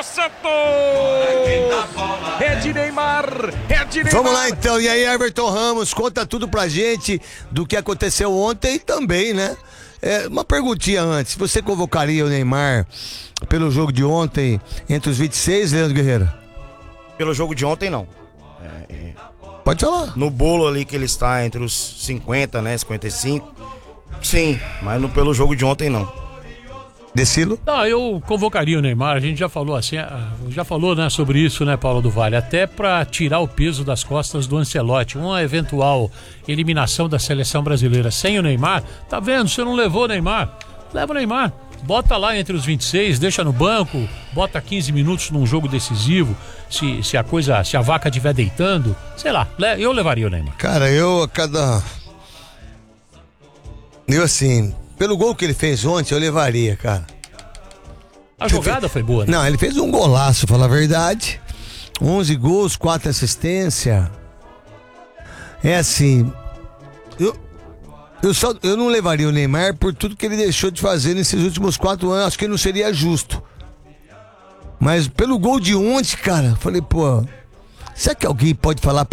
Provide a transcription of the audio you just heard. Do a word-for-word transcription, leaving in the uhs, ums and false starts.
Santos! É de Neymar, é de Neymar. Vamos lá então, e aí Everton Ramos, conta tudo pra gente do que aconteceu ontem também, né? É, uma perguntinha antes, você convocaria o Neymar pelo jogo de ontem entre os vinte e seis, Leandro Guerreiro? Pelo jogo de ontem, não. É, é... Pode falar. No bolo ali que ele está entre os cinquenta, né, cinquenta e cinco, sim, mas no, pelo jogo de ontem, não. Decilo? Não, eu convocaria o Neymar, a gente já falou assim, já falou, né, sobre isso, né, Paulo do Vale, até para tirar o peso das costas do Ancelotti, uma eventual eliminação da seleção brasileira sem o Neymar. Tá vendo, você não levou o Neymar, leva o Neymar, bota lá entre os vinte e seis, deixa no banco, bota quinze minutos num jogo decisivo, se, se a coisa, se a vaca estiver deitando, sei lá, eu levaria o Neymar. Cara, eu a cada... Eu assim... Pelo gol que ele fez ontem, eu levaria, cara. A jogada foi boa, né? Não, ele fez um golaço, falar a verdade. onze gols, quatro assistências. É assim, eu, eu, só, eu não levaria o Neymar por tudo que ele deixou de fazer nesses últimos quatro anos. Acho que não seria justo. Mas pelo gol de ontem, cara, falei, pô, será que alguém pode falar pra